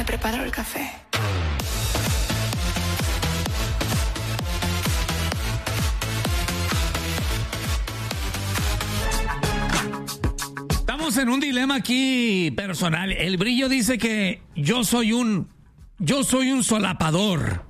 preparo el café. Estamos en un dilema aquí personal. El Brillo dice que yo soy un solapador.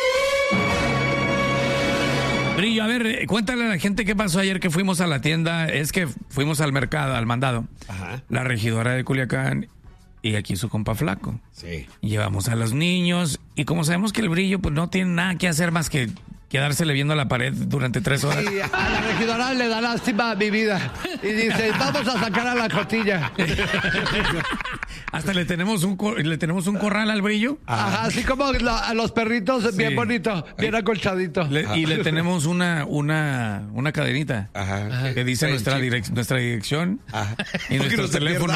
Brillo, a ver, cuéntale a la gente qué pasó ayer que fuimos a la tienda. Es que fuimos al mercado, al mandado. Ajá. La regidora de Culiacán y aquí su compa Flaco. Sí. Llevamos a los niños y como sabemos que el Brillo pues no tiene nada que hacer más que quedársele viendo a la pared durante 3 horas. Y a la regidora le da lástima a mi vida y dice, vamos a sacar a la costilla. Hasta le tenemos un corral al Brillo. Ajá, así como a los perritos, bien bonito, bien acolchadito. Y le tenemos una cadenita. Ajá. Que dice nuestra dirección. Ajá. Y nuestro teléfono.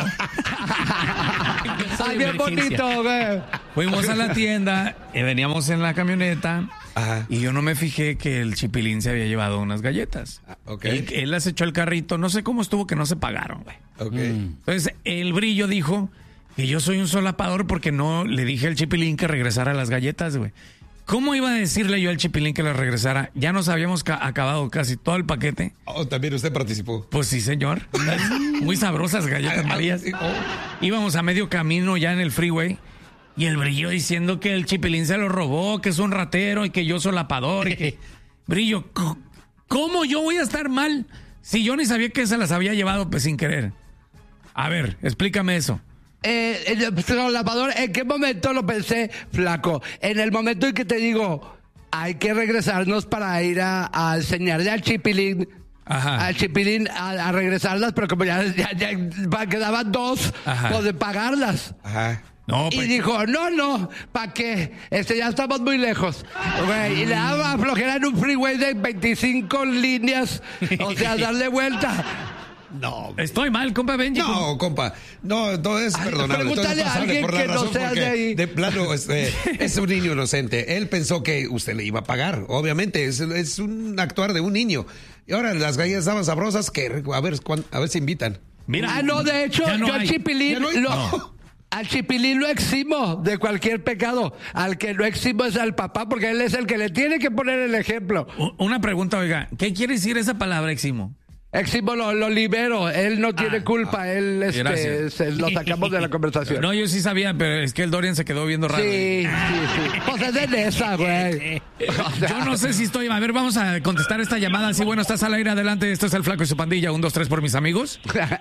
Ay, bien bonito, güey. Fuimos a la tienda y veníamos en la camioneta. Ajá. Y yo no me fijé que el Chipilín se había llevado unas galletas. Ok. Él las echó al carrito. No sé cómo estuvo que no se pagaron, güey. Ok. Entonces, el Brillo dijo que yo soy un solapador porque no le dije al Chipilín que regresara las galletas, güey. ¿Cómo iba a decirle yo al Chipilín que las regresara? Ya nos habíamos acabado casi todo el paquete. Oh, también usted participó. Pues sí, señor. Muy sabrosas galletas Marías. Íbamos a medio camino ya en el freeway. Y el Brillo diciendo que el Chipilín se lo robó, que es un ratero y que yo solapador y que... Brillo, ¿cómo yo voy a estar mal si yo ni sabía que se las había llevado pues sin querer? A ver, explícame eso. El solapador, ¿en qué momento lo pensé, Flaco? En el momento en que te digo, hay que regresarnos para ir a enseñarle al Chipilín. Ajá. Al Chipilín a regresarlas, pero como ya quedaban 2, pues de pagarlas. Ajá. No, Y pues, dijo, no, ¿para qué? Ya estamos muy lejos. Güey, y le daba flojera en un freeway de 25 líneas, o sea, darle vuelta. No. estoy mal, compa Benji. No, compa. No es perdonable. Pregúntale a alguien por la que no razón sea porque de ahí. de plano es un niño inocente. Él pensó que usted le iba a pagar. Obviamente, es un actuar de un niño. Y ahora las galletas estaban sabrosas que a ver si invitan. Mira, No, de hecho, ya no yo al hay. Chipilín Ya no hay. No. Al Chipilín lo eximo de cualquier pecado. Al que lo eximo es al papá, porque él es el que le tiene que poner el ejemplo. Una pregunta, oiga, ¿qué quiere decir esa palabra, eximo? Eximo lo libero, él no tiene culpa, él gracias. lo sacamos de la conversación. No, yo sí sabía, pero es que el Dorian se quedó viendo raro. Sí. Pues es de Nesa, güey. Yo no sé si estoy... A ver, vamos a contestar esta llamada. Sí, bueno, estás al aire, adelante. Esto es El Flaco y su pandilla. 1, 2, 3 por mis amigos.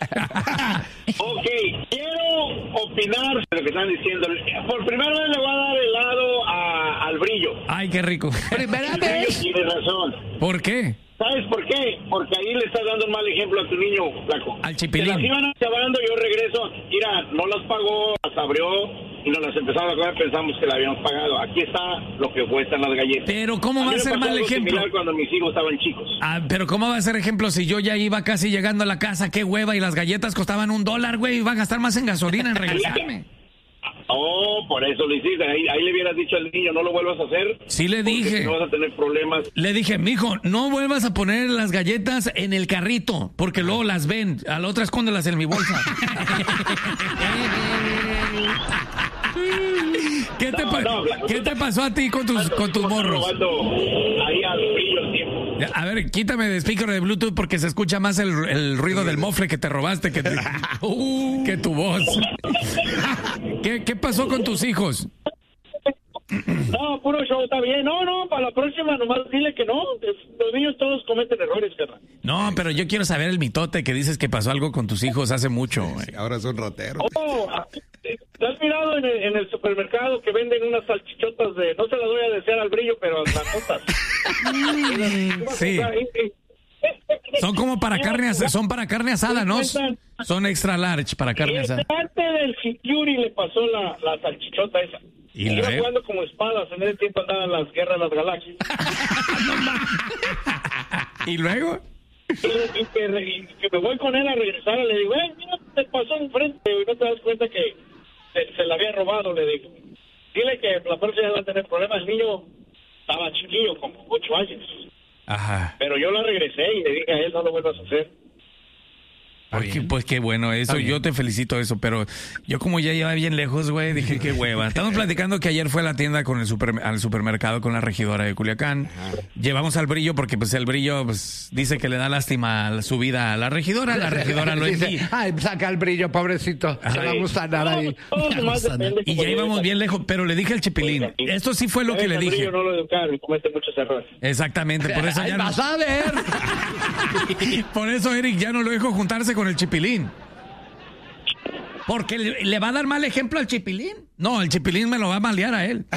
Ok, quiero opinar de lo que están diciendo. Por primera vez le voy a dar helado al Brillo. Ay, qué rico. Primera El Brillo vez. tiene razón. ¿Por qué? ¿Sabes por qué? Porque ahí le estás dando un mal ejemplo a tu niño, Flaco. Al Se Chipilín. las iban acabando, yo regreso. Mira, no las pagó, las abrió y nos las empezamos a comer. Pensamos que la habíamos pagado. Aquí está lo que cuestan las galletas. Pero ¿cómo va a mí me ser pasó mal algo ejemplo? similar cuando mis hijos estaban chicos. Ah, pero ¿cómo va a ser ejemplo si yo ya iba casi llegando a la casa? Qué hueva, y las galletas costaban $1, güey. Iba a gastar más en gasolina en regresarme. Oh, por eso lo hiciste. Ahí le hubieras dicho al niño, no lo vuelvas a hacer. Sí le porque dije. si no vas a tener problemas. Le dije, mijo, no vuelvas a poner las galletas en el carrito, porque luego las ven. A la otra escóndelas en mi bolsa. ¿Qué te pasó a ti con tus morros? Ahí al Brillo el tiempo. A ver, quítame de speaker de Bluetooth porque se escucha más el ruido del mofle que te robaste que tu voz. ¿Qué pasó con tus hijos? No, puro show, está bien. No, para la próxima nomás dile que no. Los niños todos cometen errores, carnal. No, pero yo quiero saber el mitote que dices que pasó algo con tus hijos hace mucho. Sí, ahora son rateros. Oh, ¿te has mirado en el supermercado que venden unas salchichotas de... No se las voy a desear al Brillo, pero las Sí. Son como para carne, son para carne asada, ¿no? Son extra large para carne asada. Parte del Security le pasó la salchichota esa. ¿Y iba luego? jugando como espadas. En ese tiempo andaban las guerras de las galaxias. ¿Y luego? Y que me voy con él a regresar. Le digo, mira, te pasó enfrente. Y no te das cuenta que se la había robado. Le digo, dile que la próxima va a tener problemas. El niño estaba chiquillo, como 8 años. Ajá. Pero yo la regresé y le dije a él, no lo vuelvas a hacer. Pues qué bueno, eso, yo te felicito eso, pero yo como ya iba bien lejos, güey, dije qué hueva. Estamos platicando que ayer fue a la tienda con al supermercado con la regidora de Culiacán. Llevamos al Brillo porque pues el Brillo pues dice que le da lástima su vida a la regidora lo dice, ay, saca el Brillo, pobrecito, se va a sanar ahí. Y ya íbamos bien lejos, pero le dije al Chipilín, esto sí fue lo que le dije. El Brillo no lo educaron y comete muchos errores. Exactamente, por eso ya vas a ver. Por eso Eric ya no lo dejo juntarse con el Chipilín. Porque le va a dar mal ejemplo al Chipilín. No, el Chipilín me lo va a malear a él.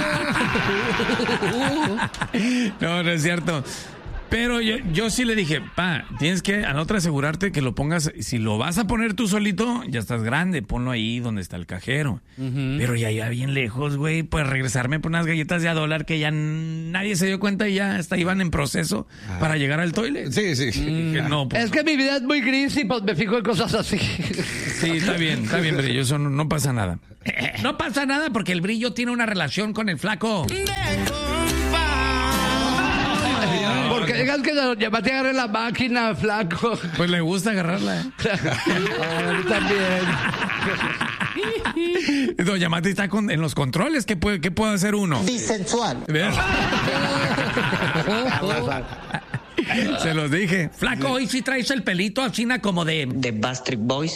No es cierto. Pero yo sí le dije, tienes que a la otra asegurarte que lo pongas, si lo vas a poner tú solito, ya estás grande, ponlo ahí donde está el cajero. Pero ya iba bien lejos, güey, pues regresarme por unas galletas de $1 que ya nadie se dio cuenta y ya hasta iban en proceso para llegar al toilet. Sí. No, pues, es que mi vida es muy gris y pues me fijo en cosas así. Sí, está bien, Brillo, eso no pasa nada. No pasa nada porque el Brillo tiene una relación con el flaco. Porque digas que Doña Mati agarre la máquina, flaco. Pues le gusta agarrarla. A mí también. Doña Mati está en los controles. ¿Qué puede hacer uno? Bisensual. ¿Ves? Se los dije. Flaco, hoy sí traes el pelito así como de Backstreet Boys.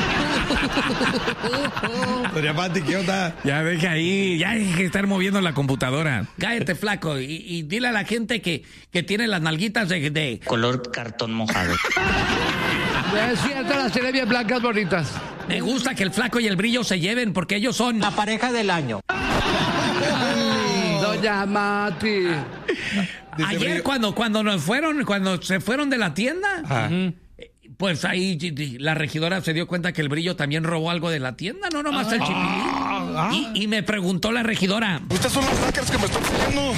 Doña Mati, ¿qué onda? Ya deja ahí, ya hay que estar moviendo la computadora. Cállate, flaco, y dile a la gente que tiene las nalguitas de Color cartón mojado. Es cierto, las tiene bien blancas, bonitas. Me gusta que el flaco y el Brillo se lleven porque ellos son La pareja del año. Doña Mati. Ayer cuando se fueron de la tienda, pues ahí la regidora se dio cuenta que el Brillo también robó algo de la tienda, no nomás el Chipilín. Y me preguntó la regidora. Ustedes son los hackers que me están pidiendo.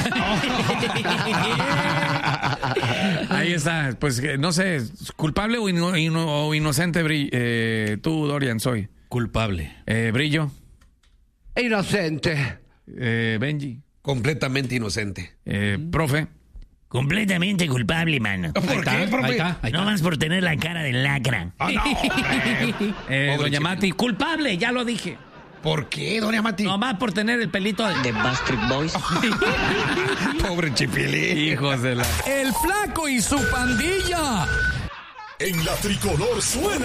Ahí está, pues no sé, culpable o inocente, tú, Dorian, soy. Culpable. Brillo. Inocente. Benji. Completamente inocente. Profe. Completamente culpable, mano. ¿Por qué, profe? Ahí está. No más por tener la cara de lacra. Doña Mati, culpable, ya lo dije. ¿Por qué, Doña Mati? No más por tener el pelito De Backstreet Boys. Pobre Chipilín. Hijos de la... El Flaco y su pandilla. En la tricolor suena.